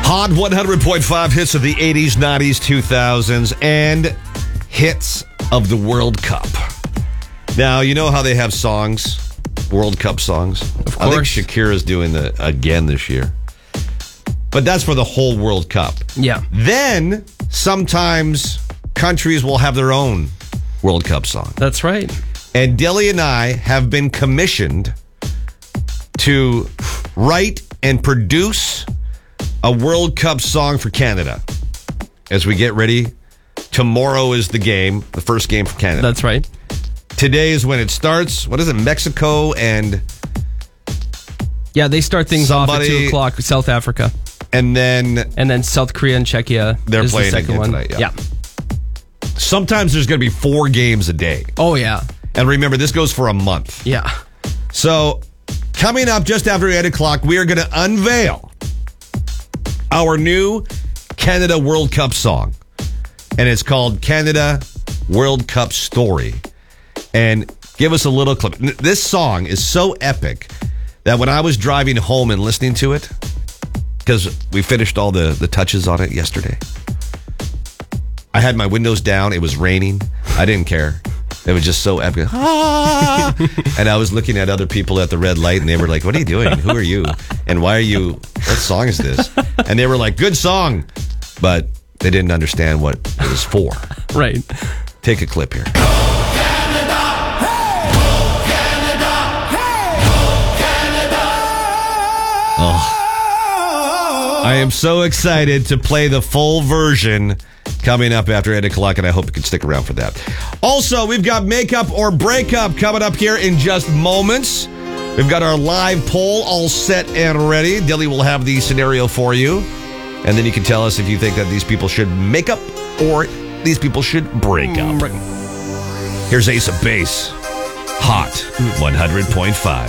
Hot 100.5 hits of the 80s, 90s, 2000s, and hits of the World Cup. Now, you know how they have songs, World Cup songs? Of course. I think Shakira's doing that again this year. But that's for the whole World Cup. Yeah. Then, sometimes countries will have their own World Cup song. That's right. And Deli and I have been commissioned to write and produce a World Cup song for Canada as we get ready. Tomorrow is the game, the first game for Canada. That's right. Today is when it starts. What is it? Mexico and... Yeah, they start things off at 2 o'clock, South Africa. And then South Korea and Czechia. They're is playing the second again one. tonight, yeah. Sometimes there's going to be 4 games a day. Oh, yeah. And remember, this goes for a month. Yeah. So, coming up just after 8 o'clock, we are going to unveil our new Canada World Cup song. And it's called Canada World Cup Story. And give us a little clip. This song is so epic that when I was driving home and listening to it, because we finished all the touches on it yesterday, I had my windows down. It was raining. I didn't care. It was just so epic. And I was looking at other people at the red light, and they were like, what are you doing? Who are you? And why are you... What song is this? And they were like, good song. But they didn't understand what it was for. Right. Take a clip here. I am so excited to play the full version coming up after 8 o'clock, and I hope you can stick around for that. Also, we've got Makeup or Breakup coming up here in just moments. We've got our live poll all set and ready. Dilly will have the scenario for you, and then you can tell us if you think that these people should make up or these people should break up. Here's Ace of Base. Hot 100.5.